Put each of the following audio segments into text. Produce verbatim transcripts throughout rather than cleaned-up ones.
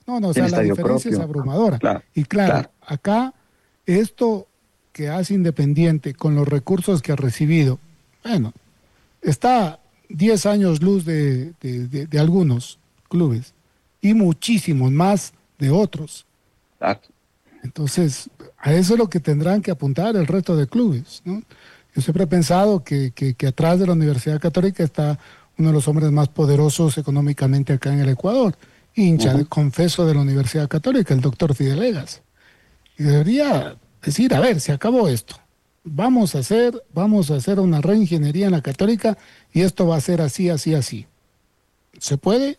No, no, o tiene sea, la estadio diferencia es propio. abrumadora. Claro, Y claro, claro. acá esto que hace Independiente con los recursos que ha recibido, bueno, está diez años luz de, de, de, de algunos clubes y muchísimos más de otros. Ah, Entonces, a eso es lo que tendrán que apuntar el resto de clubes, ¿no? Yo siempre he pensado que, que, que atrás de la Universidad Católica está uno de los hombres más poderosos económicamente acá en el Ecuador, hincha, ujú. confeso, de la Universidad Católica, el doctor Fidelegas. Y debería decir, a ver, se acabó esto. Vamos a hacer, vamos a hacer una reingeniería en la Católica y esto va a ser así, así, así. ¿Se puede?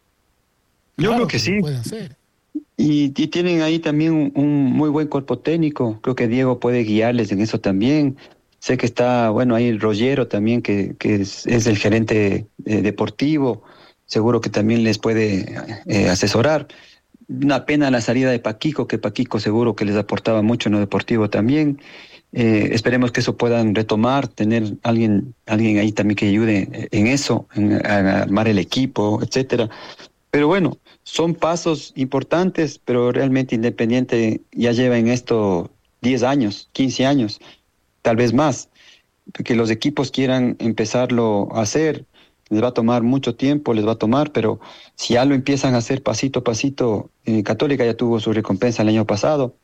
Yo creo Claro que que se sí. puede hacer. Y, y tienen ahí también un, un muy buen cuerpo técnico. Creo que Diego puede guiarles en eso también. Sé que está, bueno, ahí Rollero también, que, que es, es el gerente eh, deportivo. Seguro que también les puede eh, asesorar. Una pena la salida de Paquico, que Paquico seguro que les aportaba mucho en lo deportivo también. Eh, esperemos que eso puedan retomar, tener alguien, alguien ahí también que ayude en eso, en, a armar el equipo, etcétera. Pero bueno, son pasos importantes, pero realmente Independiente ya lleva en esto diez años, quince años, tal vez más. Que los equipos quieran empezarlo a hacer, les va a tomar mucho tiempo, les va a tomar, pero si ya lo empiezan a hacer pasito a pasito, eh, Católica ya tuvo su recompensa el año pasado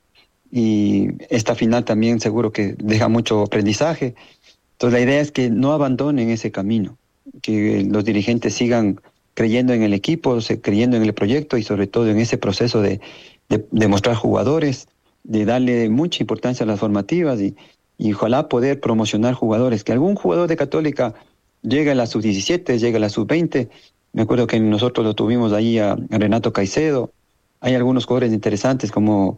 y esta final también seguro que deja mucho aprendizaje. Entonces la idea es que no abandonen ese camino, que los dirigentes sigan creyendo en el equipo, se- creyendo en el proyecto y sobre todo en ese proceso de, de, de mostrar jugadores, de darle mucha importancia a las formativas y, y ojalá poder promocionar jugadores, que algún jugador de Católica llegue a la sub diecisiete, llegue a la sub veinte. Me acuerdo que nosotros lo tuvimos ahí a, a Renato Caicedo, hay algunos jugadores interesantes como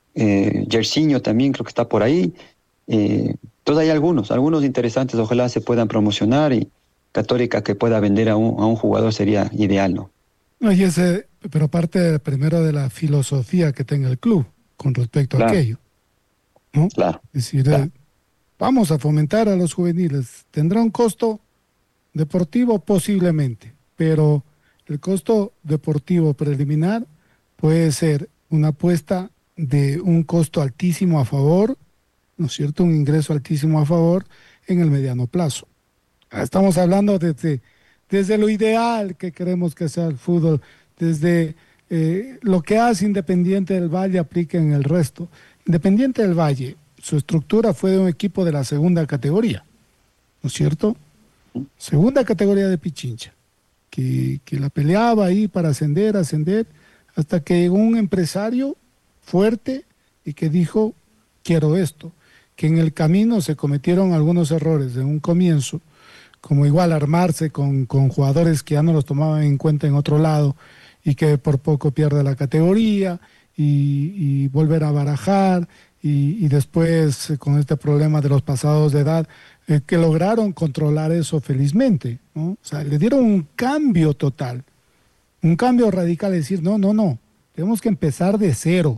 eh, Jersinho también creo que está por ahí. Eh, entonces hay algunos, algunos interesantes, ojalá se puedan promocionar y Católica que pueda vender a un, a un jugador sería ideal, ¿no? No, y ese, pero parte primero de la filosofía que tenga el club con respecto a Claro, aquello, ¿no? claro, Es decir, claro. eh, vamos a fomentar a los juveniles. ¿Tendrá un costo deportivo? Posiblemente, pero el costo deportivo preliminar puede ser una apuesta de un costo altísimo a favor, ¿no es cierto? Un ingreso altísimo a favor en el mediano plazo. Estamos hablando desde, desde lo ideal que queremos que sea el fútbol, desde eh, lo que hace Independiente del Valle aplica en el resto. Independiente del Valle, su estructura fue de un equipo de la segunda categoría, ¿no es cierto? Segunda categoría de Pichincha, que, que la peleaba ahí para ascender, ascender, hasta que llegó un empresario fuerte y que dijo, quiero esto, que en el camino se cometieron algunos errores en un comienzo, como igual armarse con, con jugadores que ya no los tomaban en cuenta en otro lado y que por poco pierde la categoría y, y volver a barajar y, y después eh, con este problema de los pasados de edad eh, que lograron controlar eso felizmente, ¿no? O sea, le dieron un cambio total, un cambio radical, es decir, no, no, no, tenemos que empezar de cero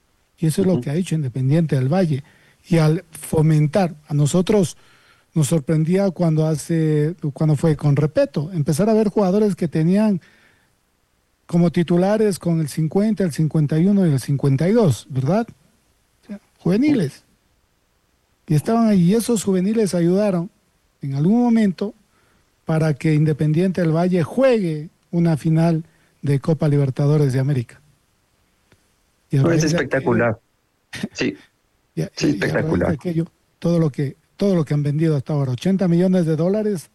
y eso es lo Ujú. que ha hecho Independiente del Valle y al fomentar a nosotros nos sorprendía cuando hace, cuando fue con Repeto, empezar a ver jugadores que tenían como titulares con el cincuenta, el cincuenta y uno y el cincuenta y dos, ¿verdad? O sea, juveniles. Y estaban ahí, y esos juveniles ayudaron en algún momento para que Independiente del Valle juegue una final de Copa Libertadores de América. Y a No, es raíz de aquello, espectacular. Sí, y a, sí, y a raíz de espectacular. aquello, todo lo que, todo lo que han vendido hasta ahora, ochenta millones de dólares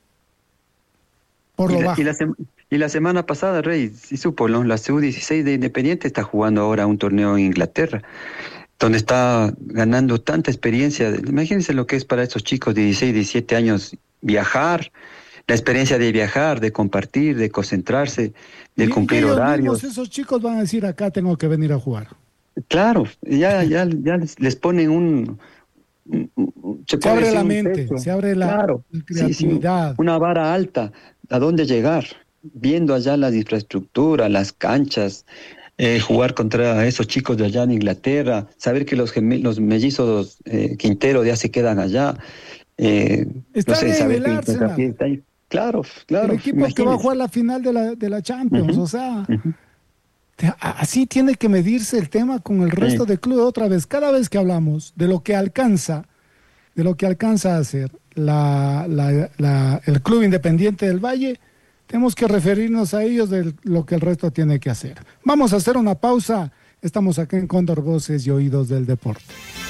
por Y lo la, y la, bajo. sem- y la semana pasada, Rey, sí supo, ¿no? La U dieciséis de Independiente está jugando ahora un torneo en Inglaterra, donde está ganando tanta experiencia. Imagínense lo que es para estos chicos de dieciséis, diecisiete años viajar, la experiencia de viajar, de compartir, de concentrarse, de Y, y cumplir ellos mismos, horarios. esos chicos van a decir, acá tengo que venir a jugar. Claro, ya, ya, ya les, les ponen un, un- un- se Se puede abre decir la un mente, techo. se abre la, Claro, la sí, sí, creatividad. una vara alta. ¿A dónde llegar? Viendo allá las infraestructuras, las canchas, eh, jugar contra esos chicos de allá en Inglaterra, saber que los, geme- los mellizos eh, Quintero ya se quedan allá, eh, no Están sé, en saber el que Hincapié Arsenal, está ahí. Claro, el claro, equipo que va a imagínense. jugar la final de la, de la Champions. Ujú, O sea, ujú. Así tiene que medirse el tema con el resto Sí. de clubes otra vez. Cada vez que hablamos de lo que alcanza, de lo que alcanza a hacer la, la- la- el Club Independiente del Valle, tenemos que referirnos a ellos de lo que el resto tiene que hacer. Vamos a hacer una pausa. Estamos acá en Cóndor Voces y Oídos del Deporte.